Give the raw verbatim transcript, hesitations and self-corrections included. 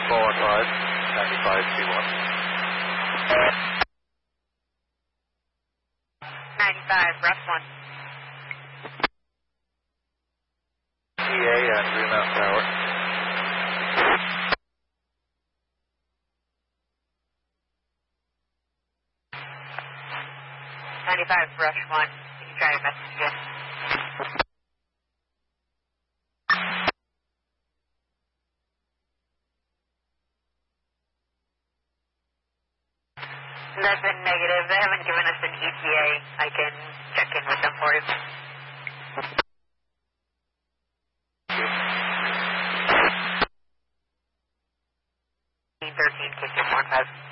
four one five, ninety-five two one. ninety-five, Rush one. P A at Green Mountain Tower. ninety-five, Rush one. You can try your message again. That's been negative. They haven't given us an E T A. I can check in with them for you. thirteen, K two four five.